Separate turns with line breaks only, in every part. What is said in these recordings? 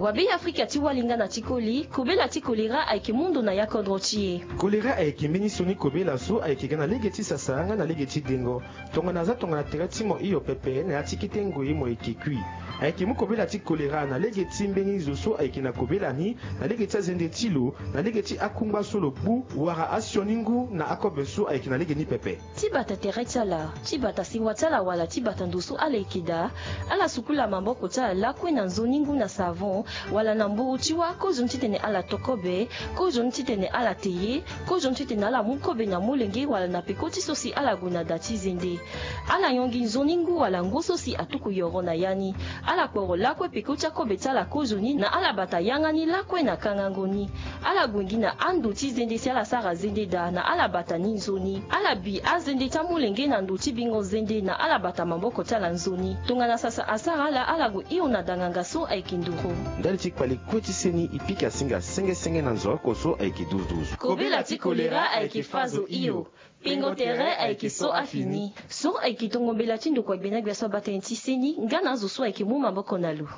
wabe Afrika ti walinga na tikoli kobela ti kolera ayeke mundo na ya kodro ti ye.
Kolera ayeke mbeni soni kobela so ayeke ga na lege ti sasanga na lege ti dengo tongana aza tongana tere ti mo iyo pepe na ya ti kite ngoi mo yeke kui ayeke mu kobela ti kolera na lege ti mbeni zo so ayeke na kobela ni na lege ti azende ti lo na lege ti akungba so lo bu wara asioni ngu na akobe so ayeke na lege ni pepe
ti bata tere ti ala ti bata singa ti ala wala ti bata ndo so ala yeke da ala sukula maboko ti ala lakue na nzoni ngu na savon wala na mburu ti wa kozoni ti tene ala tokobe kozoni ti tene ala teye kozoni ti tene ala mu kobe na molenge wala na peko ti so si ala gue na da ti zende ala yongi nzoni ngu wala ngu so si atuku yoro na yani ala kporo lakue peko ti akobe ti ala kozoni na ala bata yangani lakue na kangango ni ala gwengi na andu ti zende si ala sara zende da na ala bata ni nzoni ala bi azende ti amolenge na ndu ti bingo zende na ala bata maboko ti ala nzoni tongana sasa asara ala gue iyo na danganga so ayeke nduru
ndali ti kpali kue ti seni e piki asinga senge na nzoko so ayeke duzu
kobela ti kolera ayeke fa zo iyo pingo tere ayeke so afini so ayeke tongombela ti ndoko agbeni agbe so abata ti seni nga na azo so ayeke mu maboko na lu.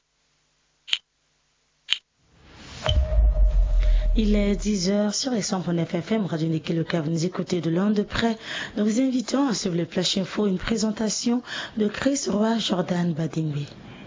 Il est 10h sur les 100.9 FM, Radio Niké le Cap. Vous écoutez de loin de près. Nous vous invitons à suivre le Flash Info, une présentation de Chris Roy Jordan Badimbe.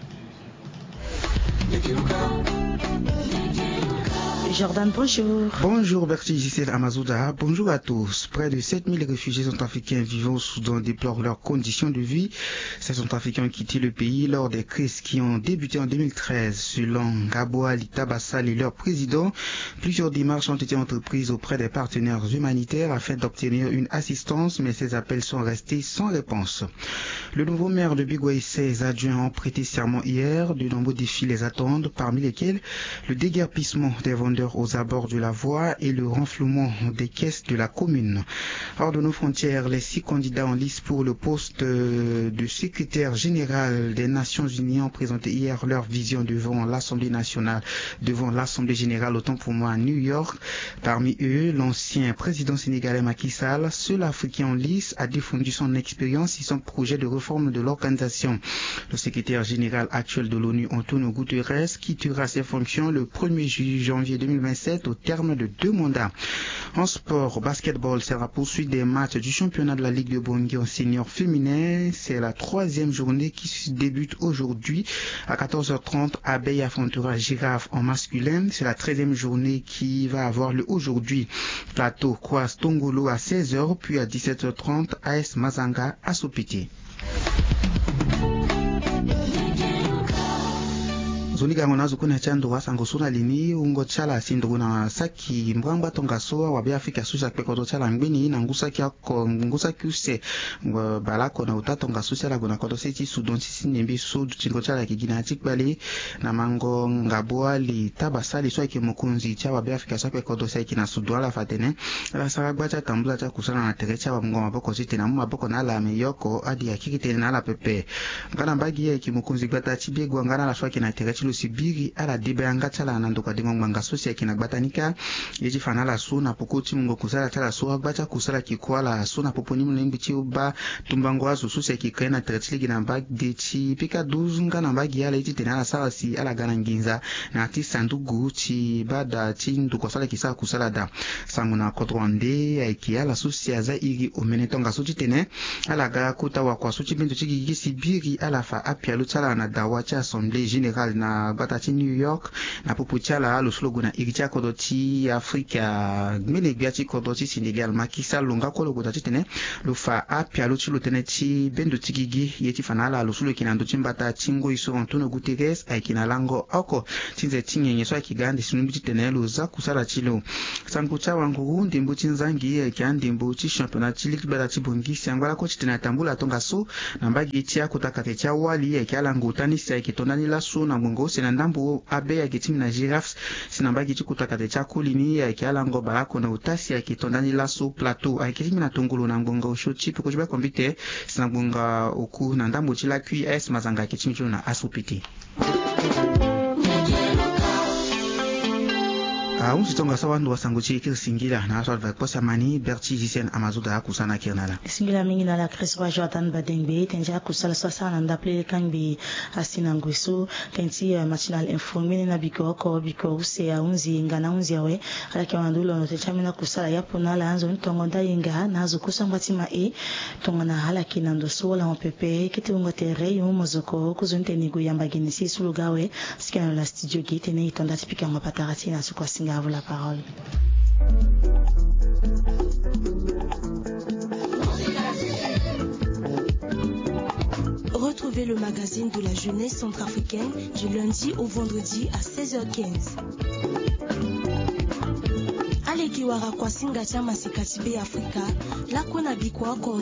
Jordan, bonjour.
Bonjour Bertie Gisèle Amazouda, bonjour à tous. Près de 7000 réfugiés centrafricains vivant au Soudan déplorent leurs conditions de vie. Ces centrafricains ont quitté le pays lors des crises qui ont débuté en 2013. Selon Gaboa Tabassal et leur président, plusieurs démarches ont été entreprises auprès des partenaires humanitaires afin d'obtenir une assistance, mais ces appels sont restés sans réponse. Le nouveau maire de Bigoué et ses adjoints ont prêté serment hier. De nombreux défis les attendent, parmi lesquels le déguerpissement des vendeurs aux abords de la voie et le renflouement des caisses de la commune. Hors de nos frontières, les 6 candidats en lice pour le poste de secrétaire général des Nations Unies ont présenté hier leur vision devant l'Assemblée nationale, devant l'Assemblée générale, autant pour moi à New York. Parmi eux, l'ancien président sénégalais Macky Sall, seul Africain en lice, a défendu son expérience et son projet de réforme de l'organisation. Le secrétaire général actuel de l'ONU, Antonio Guterres, quittera ses fonctions le 1er janvier 2027 au terme de 2 mandats. En sport, basketball sera poursuite des matchs du championnat de la Ligue de Bangui en senior féminin. C'est la 3e journée qui débute aujourd'hui à 14h30. Abeille affrontera Girafe en masculin. C'est la 13e journée qui va avoir lieu aujourd'hui. Plateau croise Tongolo à 16h, puis à 17h30 AS Mazanga à Sopiti. Zuniga ngonazo kuna chando wasango suna lini ungo chala sindugu na saki mbwangba tongasoa wabi Afrika susha pekoto chala mbini na ngusa kiuse balako na utato ngasusa la guna koto sechi Sudan sisi nembi sudu chingo chala kigina atikbali na mango ngaboa li tabasali swa ke mukunzi cha wabi Afrika swa pekoto sechi na Sudan la fatene la saragba cha tambula cha kusana na terecha wa mngoma boko siti na mumaboko na la meyoko adi ya kikite na la pepe ngana mbagi ya kimukunzi gbata chibiegwa ngana la swa ke na terechi sibiri ala debanga chala nandoka dengo nganga sosia kina batanika yeji fanala suna pokoti mungo kusala chala so agbacha kusala kikwala suna poponi mlembi chi uba tumbango aso sosia kikaina tretligi na bag de chi pika 12 ngana bagi ala yeji tenala sala si ala gana nginza na ati sandugu chi bada chi nduko sala kisa kusala da sanguna kodronde aiki ala sosia za iri omenetonga sochi tene ala ga kuta wa kwa sochi bintu chi sibiri ala fa apialu chala na dawa cha assemblée générale na batati New York na pupuchala lo slogan na iricha kodoti Afrika mene biachi kodoti Senegal makisa longa kolo kodati tene lo fa apia lo chilo tene chi bendo tigigi yeti fanala lo sulo kinando chimbata chingo iso Antonio Guterres aikina lango oko chinze chinyenye so akigandi sinumbi tene lo za kusala chilo sangu cha wangu ndimbo chinzangi kyandimbo chi championnat chi ligue bata chi bongi sangwala ko chitena tambula tonga so na mbagi chi akutakate cha wali kyalango tanisi aikitondani la so na mungo sena ndambo abe ya kitimi na Girafe sinambagi chikutakate chakulini ya kialango balako na utasi ya kitondani laso plateau ya kitimi na tongolo na ngonga ushochi piko jiba kombite sinabunga oku na ndambo chila QS mazanga kitimi na asupiti. unsitonga sawandu wasanguchi kirsingira na aswa vakosa mani berchi jisen amazuda kusana kirnala
singila mingi na la Chris wa Jordan Badengbe tenja kusala sasa na play kangbi asina ngwisu tenti machinal informini na biko use ya unzi ngana unzi yawe alaki wandulo no techamina kusala yapo na la anzo ntongo ndayinga nazo kusangwatima tongana halaki na ndoso la mpepe kiti ungote rei umozoko kuzunte nigu yambagini si sulugawe sikana la studio gite ne itonda tipika ngapatarati na sukwa singa vous la parole.
Retrouvez le magazine de la jeunesse centrafricaine du lundi au vendredi à 16h15. Alekiwara kwa singa chama sikatibe Afrika, la kuna bikwa